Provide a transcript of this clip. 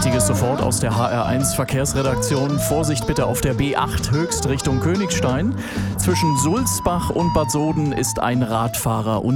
Wichtiges sofort aus der HR1 Verkehrsredaktion. Vorsicht bitte auf der B8 Höchst Richtung Königstein. Zwischen Sulzbach und Bad Soden ist ein Radfahrer